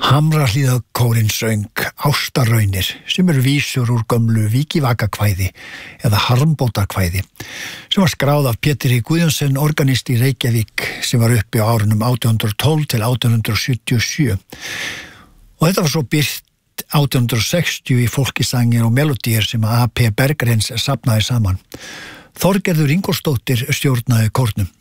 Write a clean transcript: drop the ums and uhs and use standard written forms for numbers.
Hamrahlíðakórinn söng Ástarraunir sem eru vísur úr gömlu Vikivakakvæði eða Harmbótakvæði sem var skráð af Pétri Guðjónsson organist í Reykjavík sem var uppi á árunum 1812 til 1877 og þetta var svo birt 1860 í fólkisangir og melodíur sem A.P. Bergrens safnaði saman. Þorgerður Ingólfsdóttir stjórnaði kórnum.